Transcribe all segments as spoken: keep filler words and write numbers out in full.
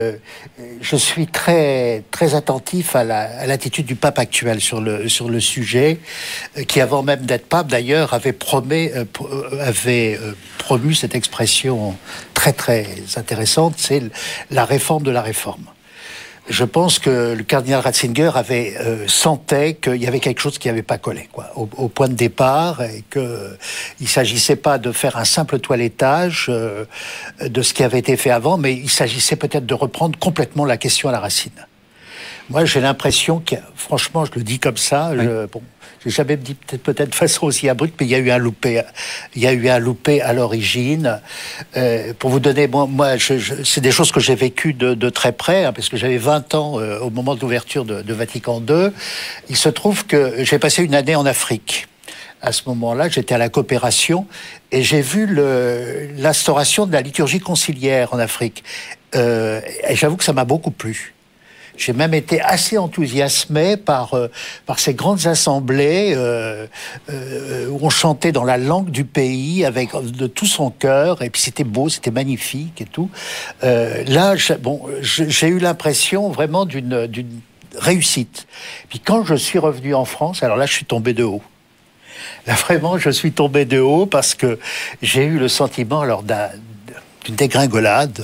Euh, je suis très, très attentif à, la, à l'attitude du pape actuel sur le, sur le sujet, euh, qui avant même d'être pape d'ailleurs avait, promet, euh, avait euh, promu cette expression très très intéressante, c'est la réforme de la réforme. Je pense que le cardinal Ratzinger avait euh, sentait qu'il y avait quelque chose qui n'avait pas collé, quoi, au, au point de départ, et que il s'agissait pas de faire un simple toilettage euh, de ce qui avait été fait avant, mais il s'agissait peut-être de reprendre complètement la question à la racine. Moi, j'ai l'impression que, franchement, je le dis comme ça, oui. je, bon, j'ai jamais dit peut-être, peut-être de façon aussi abrupte, mais il y a eu un loupé, il y a eu un loupé à l'origine. Euh, pour vous donner, moi, moi je, je, c'est des choses que j'ai vécues de, de très près, hein, parce que j'avais vingt ans euh, au moment de l'ouverture de, de Vatican deux. Il se trouve que j'ai passé une année en Afrique. À ce moment-là, j'étais à la coopération et j'ai vu le, l'instauration de la liturgie conciliaire en Afrique. Euh, et j'avoue que ça m'a beaucoup plu. J'ai même été assez enthousiasmé par euh, par ces grandes assemblées euh, euh, où on chantait dans la langue du pays avec de tout son cœur, et puis c'était beau, c'était magnifique et tout. Euh, là, j'ai, bon, j'ai eu l'impression vraiment d'une d'une réussite. Puis quand je suis revenu en France, alors là, je suis tombé de haut. Là, vraiment, je suis tombé de haut parce que j'ai eu le sentiment, alors, d'un, d'une dégringolade.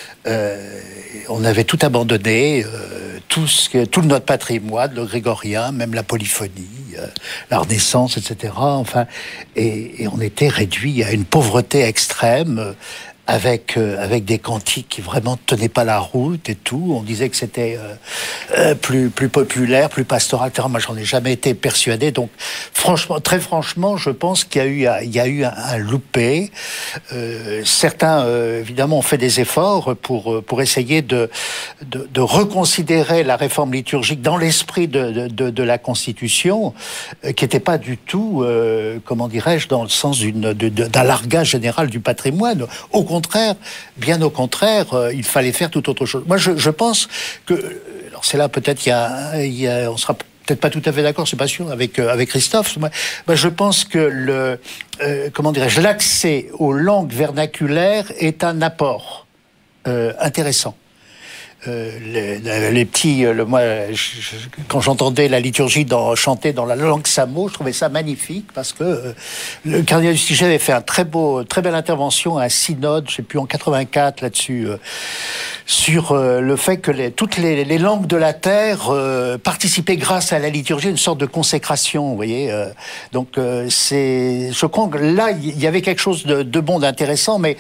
Euh, on avait tout abandonné, euh, tout, ce, tout notre patrimoine, le grégorien, même la polyphonie, euh, la Renaissance, et cetera. Enfin, et, et on était réduit à une pauvreté extrême, euh, avec euh, avec des cantiques qui vraiment tenaient pas la route et tout. On disait que c'était euh, euh, plus plus populaire, plus pastoral. Moi, j'en ai jamais été persuadé. Donc, franchement, très franchement, je pense qu'il y a eu il y a eu un, un loupé. Euh, certains, euh, évidemment, ont fait des efforts pour pour essayer de de, de reconsidérer la réforme liturgique dans l'esprit de de, de, de la Constitution, euh, qui n'était pas du tout, euh, comment dirais-je, dans le sens d'une de, de, d'un largage général du patrimoine. Au contraire, bien au contraire, euh, il fallait faire tout autre chose. Moi, je, je pense que, alors c'est là peut-être il y a, il y a on sera peut-être pas tout à fait d'accord, c'est pas sûr, avec euh, avec Christophe. Moi, moi, je pense que le, euh, comment dirais-je, l'accès aux langues vernaculaires est un apport euh, intéressant. Euh, les, les petits, le, moi, je, je, quand j'entendais la liturgie dans, chanter dans la langue samo, je trouvais ça magnifique parce que euh, le cardinal Lustiger avait fait un très beau, très belle intervention à un synode, je sais plus en quatre-vingt-quatre là-dessus, euh, sur euh, le fait que les, toutes les, les langues de la terre euh, participaient grâce à la liturgie à une sorte de consécration, vous voyez. Euh, donc euh, c'est, je crois que là il y avait quelque chose de, de bon, d'intéressant, mais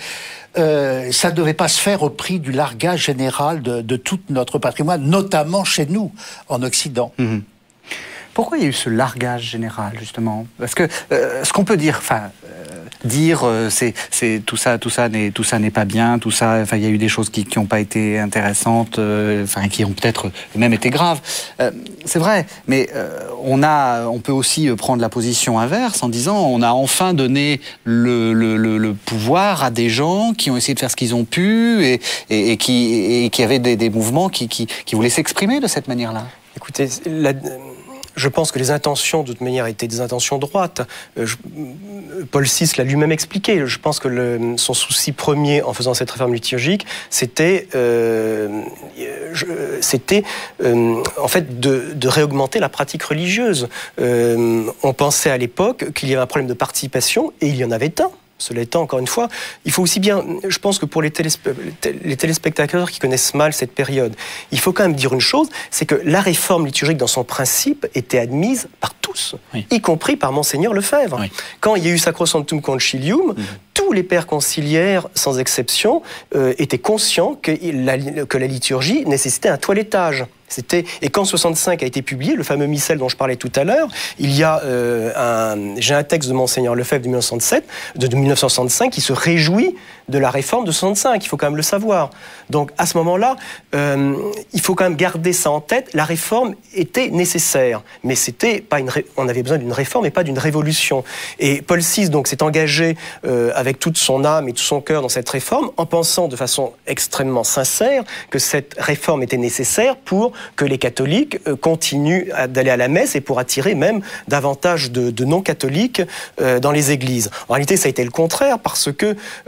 Euh, ça ne devait pas se faire au prix du largage général de, de tout notre patrimoine, notamment chez nous, en Occident. Mmh. Pourquoi il y a eu ce largage général, justement ? Parce que euh, ce qu'on peut dire, enfin, euh, dire, euh, c'est, c'est tout ça, tout ça n'est, tout ça n'est pas bien, tout ça, enfin, il y a eu des choses qui n'ont pas été intéressantes, euh, enfin, qui ont peut-être même été graves. Euh, c'est vrai, mais euh, on a, on peut aussi prendre la position inverse en disant, on a enfin donné le, le, le, le pouvoir à des gens qui ont essayé de faire ce qu'ils ont pu et, et, et qui, et qui avaient des, des mouvements qui, qui, qui voulaient s'exprimer de cette manière-là. Écoutez, la... Je pense que les intentions, de toute manière, étaient des intentions droites. Euh, je, Paul six l'a lui-même expliqué. Je pense que le, son souci premier en faisant cette réforme liturgique, c'était, euh, je, c'était euh, en fait de, de réaugmenter la pratique religieuse. Euh, on pensait à l'époque qu'il y avait un problème de participation, et il y en avait un. Cela étant, encore une fois, il faut aussi bien, je pense que pour les, téléspe- les téléspectateurs qui connaissent mal cette période, il faut quand même dire une chose, c'est que la réforme liturgique dans son principe était admise par tous, oui. y compris par Monseigneur Lefebvre. Oui. Quand il y a eu Sacrosanctum Concilium, mmh. tous les pères conciliaires, sans exception, euh, étaient conscients que la, que la liturgie nécessitait un toilettage. C'était, et quand soixante-cinq a été publié, le fameux missel dont je parlais tout à l'heure, il y a euh, un, j'ai un texte de Monseigneur Lefebvre de mille neuf cent soixante-sept, de, de mille neuf cent soixante-cinq qui se réjouit de la réforme de soixante-cinq, il faut quand même le savoir. Donc à ce moment-là, euh, il faut quand même garder ça en tête, la réforme était nécessaire, mais c'était pas une ré... on avait besoin d'une réforme et pas d'une révolution. Et Paul six donc s'est engagé euh, avec toute son âme et tout son cœur dans cette réforme, en pensant de façon extrêmement sincère que cette réforme était nécessaire pour que les catholiques euh, continuent à, d'aller à la messe et pour attirer même davantage de, de non-catholiques euh, dans les églises. En réalité, ça a été le contraire, parce que euh, la liturgie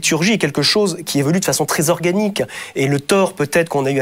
liturgie est quelque chose qui évolue de façon très organique. Et le tort peut-être qu'on a eu